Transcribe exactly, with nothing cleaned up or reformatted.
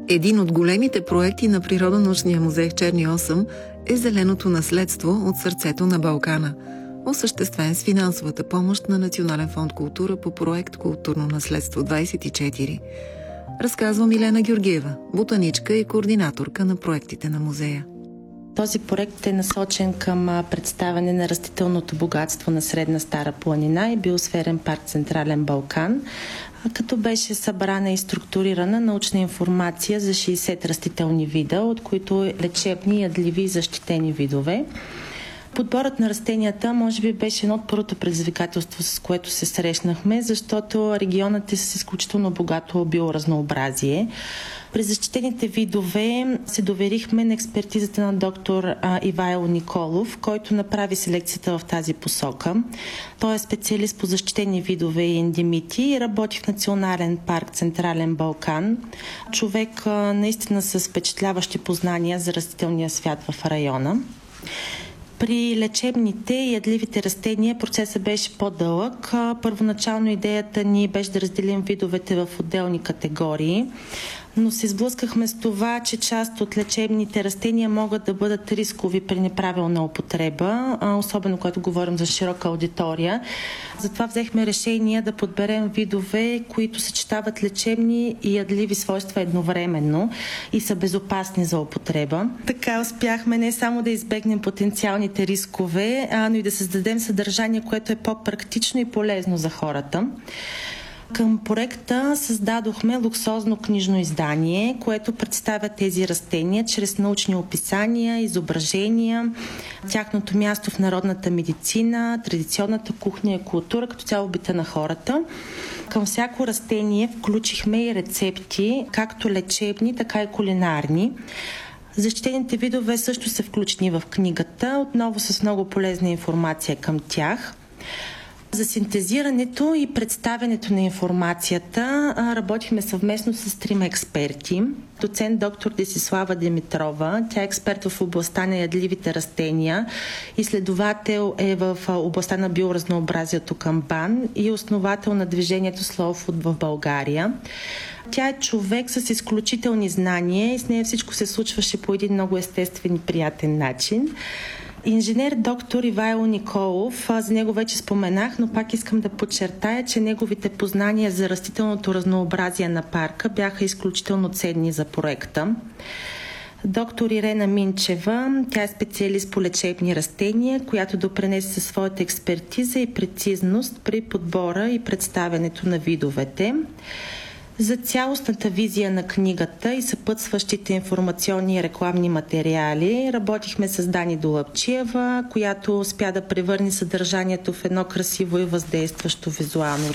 Един от големите проекти на Природонаучния музей в Черни осъм е Зеленото наследство от сърцето на Балкана, осъществен с финансовата помощ на Национален фонд култура по проект Културно наследство двадесет и четири. Разказва Милена Георгиева, ботаничка и координаторка на проектите на музея. Този проект е насочен към представяне на растителното богатство на Средна Стара планина и биосферен парк Централен Балкан, като беше събрана и структурирана научна информация за шейсет растителни вида, от които лечебни, ядливи и защитени видове. Подборът на растенията може би беше едно от първото предизвикателство, с което се срещнахме, защото регионът е с изключително богато биоразнообразие. При защитените видове се доверихме на експертизата на доктор Ивайло Николов, който направи селекцията в тази посока. Той е специалист по защитени видове и ендемити и работи в Национален парк Централен Балкан. Човек наистина с впечатляващи познания за растителния свят в района. При лечебните и ядливите растения процесът беше по-дълъг. Първоначално идеята ни беше да разделим видовете в отделни категории, но се сблъскахме с това, че част от лечебните растения могат да бъдат рискови при неправилна употреба, особено когато говорим за широка аудитория. Затова взехме решение да подберем видове, които съчетават лечебни и ядливи свойства едновременно и са безопасни за употреба. Така успяхме не само да избегнем потенциалните рискове, но и да създадем съдържание, което е по-практично и полезно за хората. Към проекта създадохме луксозно книжно издание, което представя тези растения чрез научни описания, изображения, тяхното място в народната медицина, традиционната кухня и култура, като цяло бита на хората. Към всяко растение включихме и рецепти, както лечебни, така и кулинарни. Защитените видове също са включени в книгата, отново с много полезна информация към тях. За синтезирането и представянето на информацията работихме съвместно с трима експерти. Доцент доктор Десислава Димитрова, тя е експерт в областта на ядливите растения, изследовател е в областта на биоразнообразието към БАН и основател на движението Slow Food в България. Тя е човек с изключителни знания и с нея всичко се случваше по един много естествен и приятен начин. Инженер доктор Ивайло Николов, за него вече споменах, но пак искам да подчертая, че неговите познания за растителното разнообразие на парка бяха изключително ценни за проекта. Доктор Ирена Минчева, тя е специалист по лечебни растения, която допринесе със своята експертиза и прецизност при подбора и представянето на видовете. За цялостната визия на книгата и съпътстващите информационни и рекламни материали работихме с Дани Долапчиева, която успя да превърне съдържанието в едно красиво и въздействащо визуално